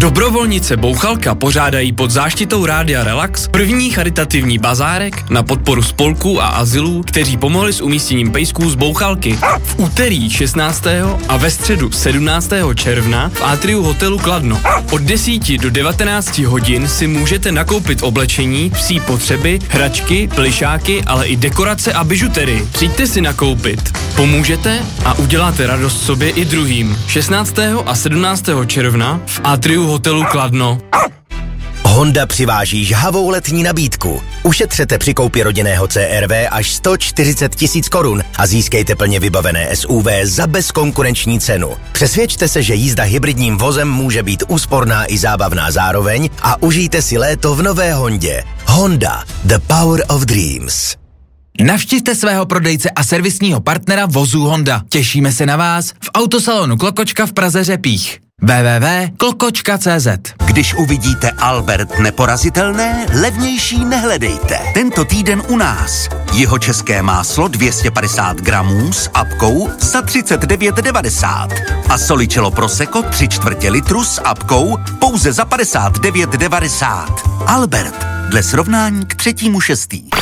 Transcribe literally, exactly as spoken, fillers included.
Dobrovolnice Bouchalka pořádají pod záštitou Rádia Relax první charitativní bazárek na podporu spolků a azylů, kteří pomohli s umístěním pejsků z Bouchalky. V úterý šestnáctého a ve středu sedmnáctého června v atriu hotelu Kladno. Od deseti do devatenácti hodin si můžete nakoupit oblečení, psí potřeby, hračky, plišáky, ale i dekorace a bižuterii. Přijďte si nakoupit. Pomůžete a uděláte radost sobě i druhým. šestnáctého a sedmnáctého června v atriu hotelu Kladno. Honda přiváží žhavou letní nabídku. Ušetřete při koupi rodinného C R V až sto čtyřicet tisíc korun a získejte plně vybavené S U V za bezkonkurenční cenu. Přesvědčte se, že jízda hybridním vozem může být úsporná i zábavná zároveň a užijte si léto v nové Hondě. Honda, the power of dreams. Navštivte svého prodejce a servisního partnera vozů Honda. Těšíme se na vás v autosalonu Klokočka v Praze Řepích. w w w tečka klokočka tečka c z. Když uvidíte Albert neporazitelné, levnější nehledejte. Tento týden u nás. Jihočeské máslo dvě stě padesát gramů s apkou za třicet devět devadesát. A Solicello Prosecco tři čtvrtě litru s apkou pouze za padesát devět devadesát. Albert, dle srovnání k třetímu šestý.